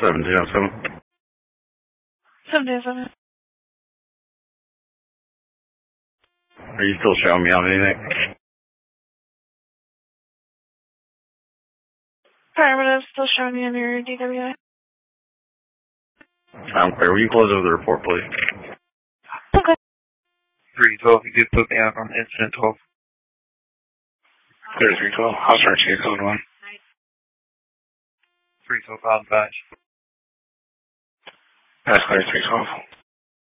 1707. 707. Are you still showing me on anything? Affirmative, still showing you on your DWI. I'm clear. Will you close over the report, please? Okay. 312, you did put me out on incident 12. Clear 312. I'll start to get code 1. 312, I'll advise. That's clear 312.